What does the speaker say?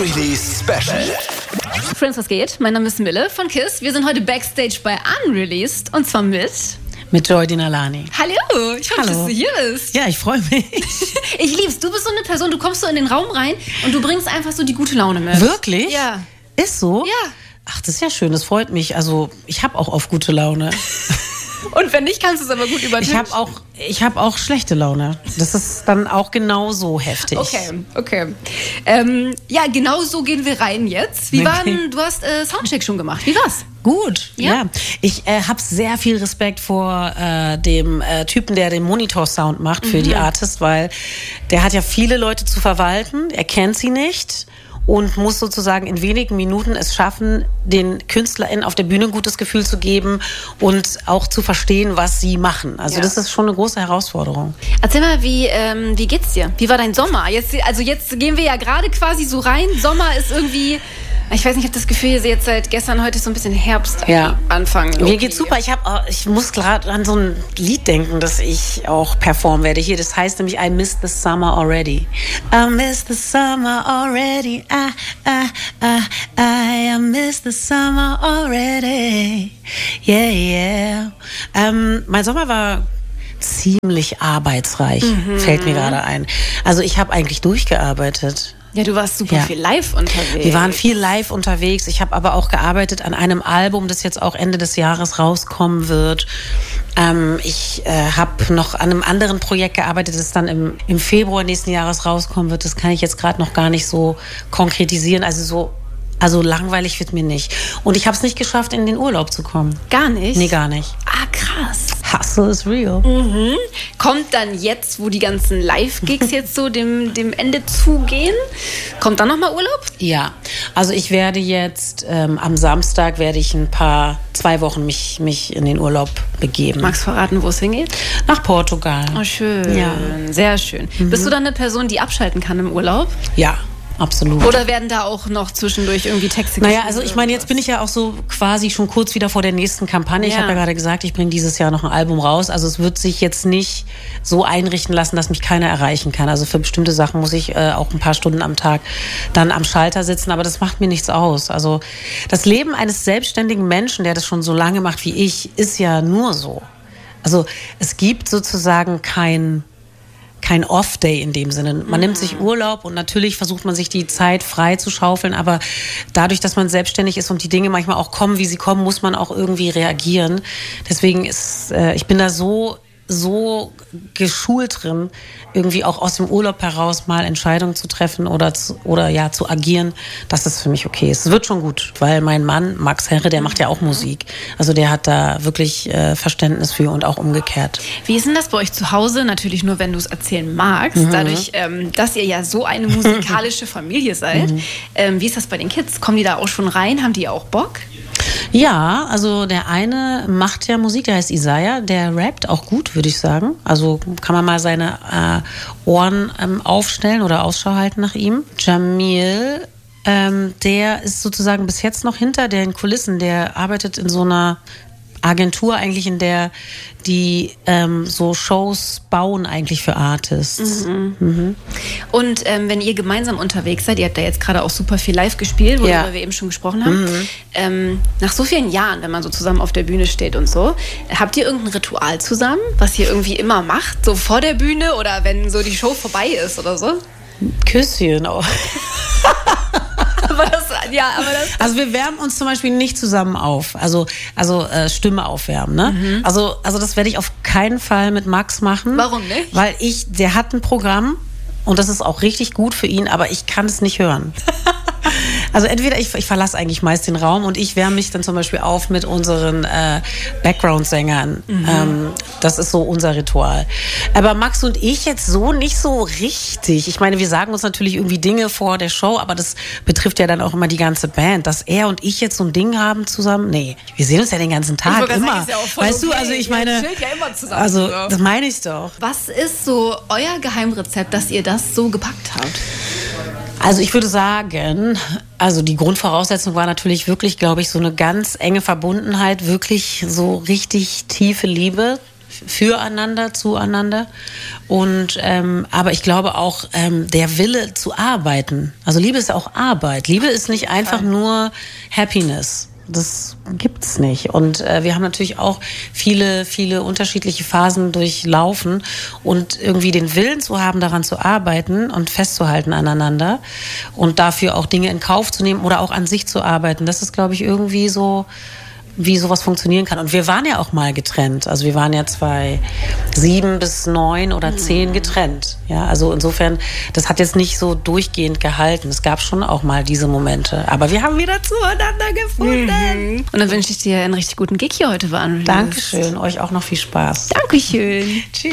Unreleased Special. Friends, was geht? Mein Name ist Mille von KISS. Wir sind heute Backstage bei Unreleased und zwar mit Joy Dinalani. Hallo, ich freue mich, dass du hier bist. Ja, ich freue mich. Ich lieb's. Du bist so eine Person, du kommst so in den Raum rein und du bringst einfach so die gute Laune mit. Wirklich? Ja. Ist so? Ja. Ach, das ist ja schön, das freut mich. Also, ich habe auch oft gute Laune. Und wenn nicht, kannst du es aber gut übertünchen. Ich hab auch schlechte Laune. Das ist dann auch genauso heftig. Okay. Ja, genau so gehen wir rein jetzt. Du hast Soundcheck schon gemacht. Wie war's? Gut, ja. Ich habe sehr viel Respekt vor dem Typen, der den Monitor-Sound macht für die Artist, weil der hat ja viele Leute zu verwalten, er kennt sie nicht und muss sozusagen in wenigen Minuten es schaffen, den KünstlerInnen auf der Bühne ein gutes Gefühl zu geben und auch zu verstehen, was sie machen. Also das ist schon eine große Herausforderung. Erzähl mal, wie geht's dir? Wie war dein Sommer? Jetzt gehen wir ja gerade quasi so rein. Sommer ist irgendwie... Ich weiß nicht, ich habe das Gefühl, jetzt seit gestern, heute ist so ein bisschen Herbst anfangen. Mir geht's super. Ich muss gerade an so ein Lied denken, das ich auch performen werde. Hier, das heißt nämlich I Miss the Summer Already. I miss the summer already. I miss the summer already. Yeah. Mein Sommer war ziemlich arbeitsreich, fällt mir gerade ein. Also ich habe eigentlich durchgearbeitet. Ja, du warst super viel live unterwegs. Wir waren viel live unterwegs. Ich habe aber auch gearbeitet an einem Album, das jetzt auch Ende des Jahres rauskommen wird. Ich habe noch an einem anderen Projekt gearbeitet, das dann im Februar nächsten Jahres rauskommen wird. Das kann ich jetzt gerade noch gar nicht so konkretisieren. Also langweilig wird mir nicht. Und ich habe es nicht geschafft, in den Urlaub zu kommen. Gar nicht? Nee, gar nicht. Ah, krass. Hustle is real. Kommt dann jetzt, wo die ganzen Live-Gigs jetzt so dem Ende zugehen, kommt dann nochmal Urlaub? Ja, also ich werde jetzt am Samstag 2 Wochen mich in den Urlaub begeben. Magst du verraten, wo es hingeht? Nach Portugal. Oh, schön. Ja. Sehr schön. Bist du dann eine Person, die abschalten kann im Urlaub? Ja. Absolut. Oder werden da auch noch zwischendurch irgendwie Texte geschrieben? Naja, also ich meine, jetzt bin ich ja auch so quasi schon kurz wieder vor der nächsten Kampagne. Ich habe ja gerade gesagt, ich bringe dieses Jahr noch ein Album raus. Also es wird sich jetzt nicht so einrichten lassen, dass mich keiner erreichen kann. Also für bestimmte Sachen muss ich auch ein paar Stunden am Tag dann am Schalter sitzen. Aber das macht mir nichts aus. Also das Leben eines selbstständigen Menschen, der das schon so lange macht wie ich, ist ja nur so. Also es gibt sozusagen kein Off-Day in dem Sinne. Man nimmt sich Urlaub und natürlich versucht man sich die Zeit frei zu schaufeln, aber dadurch, dass man selbstständig ist und die Dinge manchmal auch kommen, wie sie kommen, muss man auch irgendwie reagieren. Deswegen ich bin da so geschult drin, irgendwie auch aus dem Urlaub heraus mal Entscheidungen zu treffen oder zu agieren, dass es für mich okay ist. Es wird schon gut, weil mein Mann, Max Herre, der macht ja auch Musik. Also der hat da wirklich Verständnis für und auch umgekehrt. Wie ist denn das bei euch zu Hause? Natürlich nur, wenn du es erzählen magst. Dadurch, dass ihr ja so eine musikalische Familie seid. Wie ist das bei den Kids? Kommen die da auch schon rein? Haben die auch Bock? Ja, also der eine macht ja Musik, der heißt Isaiah, der rappt auch gut, würde ich sagen. Also kann man mal seine Ohren aufstellen oder Ausschau halten nach ihm. Jamil, der ist sozusagen bis jetzt noch hinter den Kulissen, der arbeitet in so einer Agentur eigentlich, in der die so Shows bauen eigentlich für Artists. Und wenn ihr gemeinsam unterwegs seid, ihr habt da jetzt gerade auch super viel live gespielt, worüber wir eben schon gesprochen haben. Nach so vielen Jahren, wenn man so zusammen auf der Bühne steht und so, habt ihr irgendein Ritual zusammen, was ihr irgendwie immer macht, so vor der Bühne oder wenn so die Show vorbei ist oder so? Küsschen auch. Aber das also wir wärmen uns zum Beispiel nicht zusammen auf. Also Stimme aufwärmen, ne? Also das werde ich auf keinen Fall mit Max machen. Warum nicht? Weil der hat ein Programm und das ist auch richtig gut für ihn, aber ich kann es nicht hören. Also entweder ich verlasse eigentlich meist den Raum und ich wärme mich dann zum Beispiel auf mit unseren Background-Sängern. Das ist so unser Ritual. Aber Max und ich jetzt so nicht so richtig. Ich meine, wir sagen uns natürlich irgendwie Dinge vor der Show, aber das betrifft ja dann auch immer die ganze Band. Dass er und ich jetzt so ein Ding haben zusammen, nee. Wir sehen uns ja den ganzen Tag immer. Sagen, ist ja auch voll weißt du, also ich meine, chillt ja immer zusammen, also das meine ich doch. Was ist so euer Geheimrezept, dass ihr das so gepackt habt? Also ich würde sagen, also die Grundvoraussetzung war natürlich wirklich, glaube ich, so eine ganz enge Verbundenheit, wirklich so richtig tiefe Liebe füreinander, zueinander. Und aber ich glaube auch der Wille zu arbeiten. Also Liebe ist auch Arbeit. Liebe ist nicht einfach nur Happiness. Das gibt's nicht. Und wir haben natürlich auch viele, viele unterschiedliche Phasen durchlaufen. Und irgendwie den Willen zu haben, daran zu arbeiten und festzuhalten aneinander und dafür auch Dinge in Kauf zu nehmen oder auch an sich zu arbeiten, das ist, glaube ich, irgendwie so, wie sowas funktionieren kann. Und wir waren ja auch mal getrennt. Also wir waren ja 2007 bis 2009 oder 2010 getrennt. Ja, also insofern, das hat jetzt nicht so durchgehend gehalten. Es gab schon auch mal diese Momente. Aber wir haben wieder zueinander gefunden. Und dann wünsche ich dir einen richtig guten Gig hier heute, Vangelis. Dankeschön. Euch auch noch viel Spaß. Dankeschön. Tschüss.